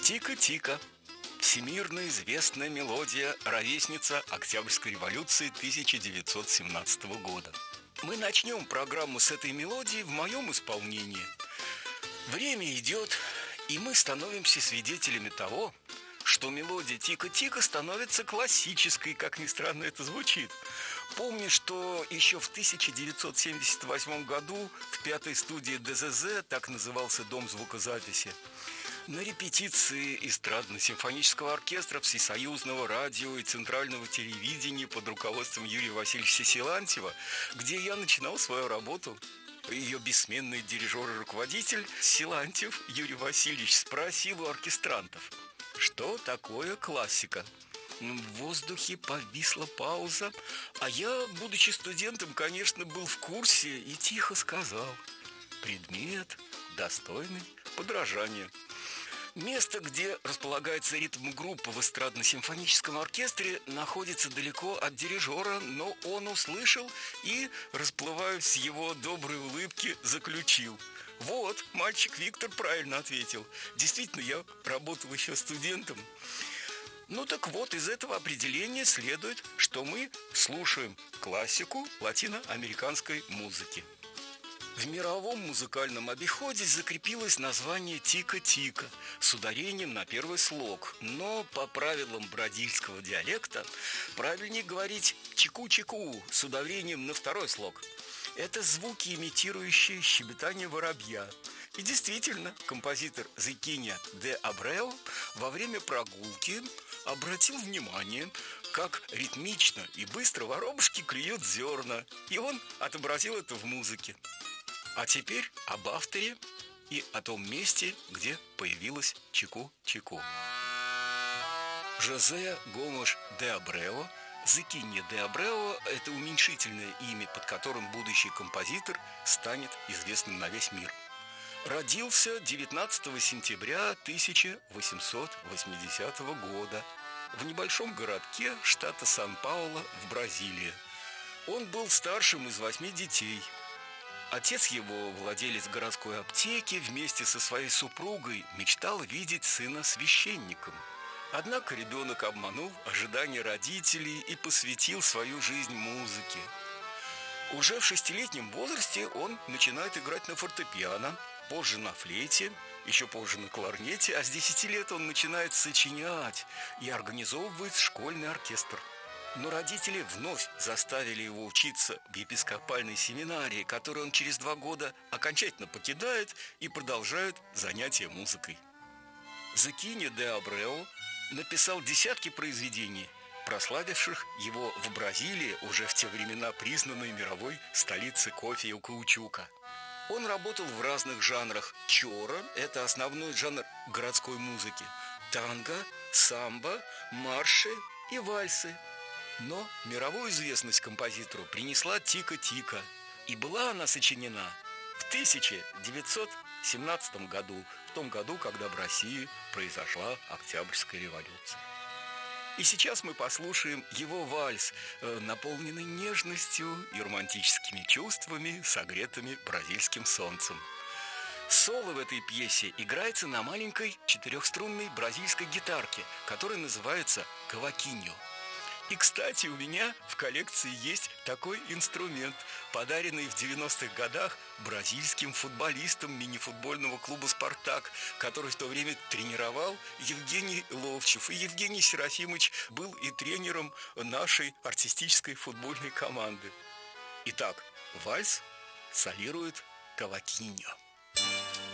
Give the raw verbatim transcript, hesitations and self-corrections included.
Тика-тика. Всемирно известная мелодия, ровесница Октябрьской революции тысяча девятьсот семнадцатого года. Мы начнем программу с этой мелодии в моем исполнении. Время идет, и мы становимся свидетелями того, что мелодия «Тика-тика» становится классической, как ни странно это звучит. Помню, что еще в тысяча девятьсот семьдесят восьмом году в пятой студии ДЗЗ, так назывался дом звукозаписи, на репетиции эстрадно-симфонического оркестра Всесоюзного радио и Центрального телевидения под руководством Юрия Васильевича Силантьева, где я начинал свою работу, ее бессменный дирижер и руководитель Силантьев Юрий Васильевич спросил у оркестрантов, что такое классика. В воздухе повисла пауза, а я, будучи студентом, конечно, был в курсе и тихо сказал: предмет, достойный подражания. Место, где располагается ритм-группа в эстрадно-симфоническом оркестре, находится далеко от дирижера, но он услышал и, расплываясь с его доброй улыбки, заключил: вот, мальчик Виктор правильно ответил. Действительно, я работал еще студентом. Ну так вот, из этого определения следует, что мы слушаем классику латиноамериканской музыки. В мировом музыкальном обиходе закрепилось название «Тика-тика» с ударением на первый слог. Но по правилам бразильского диалекта правильнее говорить «чику-чику» с ударением на второй слог. Это звуки, имитирующие щебетание воробья. И действительно, композитор Зекинья де Абреу во время прогулки обратил внимание, как ритмично и быстро воробушки клюют зерна, и он отобразил это в музыке. А теперь об авторе и о том месте, где появилась чику-чику. Жозе Гомеш де Абреу, Зекинья де Абреу – это уменьшительное имя, под которым будущий композитор станет известным на весь мир. Родился девятнадцатого сентября тысяча восемьсот восьмидесятого года в небольшом городке штата Сан-Пауло в Бразилии. Он был старшим из восьми детей. Отец его, владелец городской аптеки, вместе со своей супругой мечтал видеть сына священником. Однако ребенок обманул ожидания родителей и посвятил свою жизнь музыке. Уже в шестилетнем возрасте он начинает играть на фортепиано, позже на флейте, еще позже на кларнете, а с десяти лет он начинает сочинять и организовывает школьный оркестр. Но родители вновь заставили его учиться в епископальной семинарии, которую он через два года окончательно покидает и продолжает занятия музыкой. Зекинья де Абреу написал десятки произведений, прославивших его в Бразилии, уже в те времена признанной мировой столицей кофе и каучука. Он работал в разных жанрах. Чора – это основной жанр городской музыки, танго, самбо, марши и вальсы. Но мировую известность композитору принесла «Тика-тика», и была она сочинена в тысяча девятьсот семнадцатом году, в том году, когда в России произошла Октябрьская революция. И сейчас мы послушаем его вальс, наполненный нежностью и романтическими чувствами, согретыми бразильским солнцем. Соло в этой пьесе играется на маленькой четырехструнной бразильской гитарке, которая называется кавакиньо. И, кстати, у меня в коллекции есть такой инструмент, подаренный в девяностых годах бразильским футболистам мини-футбольного клуба «Спартак», который в то время тренировал Евгений Ловчев. И Евгений Серафимович был и тренером нашей артистической футбольной команды. Итак, вальс солирует кавакиньо.